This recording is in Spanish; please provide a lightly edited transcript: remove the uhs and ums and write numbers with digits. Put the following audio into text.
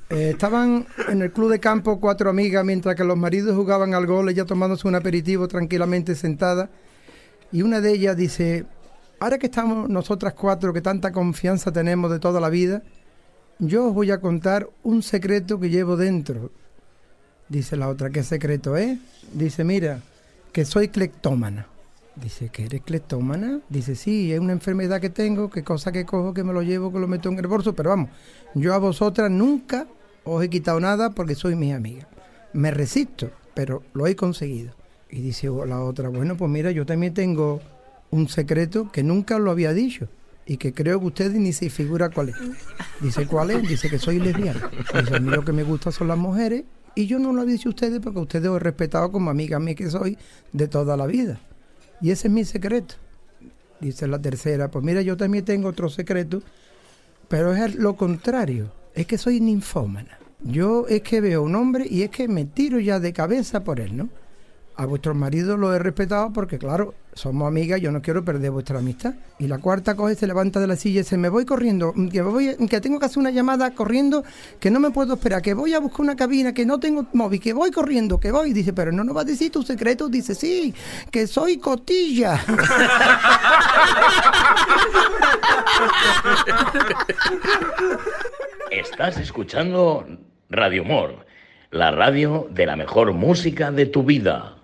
Estaban en el club de campo 4 amigas mientras que los maridos jugaban al golf, ella tomándose un aperitivo tranquilamente sentada, y una de ellas dice: ahora que estamos nosotras 4, que tanta confianza tenemos de toda la vida, yo os voy a contar un secreto que llevo dentro. Dice la otra: ¿qué secreto es? Dice: mira, que soy cleptómana. Dice: ¿que eres cleptómana? Dice: sí, es una enfermedad que tengo, que cosa que cojo, que me lo llevo, que lo meto en el bolso, pero vamos, yo a vosotras nunca os he quitado nada porque sois mis amigas. Me resisto, pero lo he conseguido. Y dice la otra: bueno, pues mira, yo también tengo un secreto que nunca os lo había dicho y que creo que ustedes ni se figura cuál es. Dice: ¿cuál es? Dice: que soy lesbiana. Dice: a mí lo que me gusta son las mujeres y yo no lo he dicho a ustedes porque a ustedes os he respetado como amigas mías que soy de toda la vida. Y ese es mi secreto. Dice la tercera: pues mira, yo también tengo otro secreto, pero es lo contrario, es que soy ninfómana. Yo es que veo a un hombre y es que me tiro ya de cabeza por él, ¿no? A vuestros maridos los he respetado porque, claro, somos amigas, yo no quiero perder vuestra amistad. Y la cuarta coge, se levanta de la silla y dice: me voy corriendo, que tengo que hacer una llamada corriendo, que no me puedo esperar, que voy a buscar una cabina, que no tengo móvil, que voy corriendo, que voy. Dice: pero no nos va a decir tu secreto. Dice: sí, que soy cotilla. Estás escuchando Radio Humor, la radio de la mejor música de tu vida.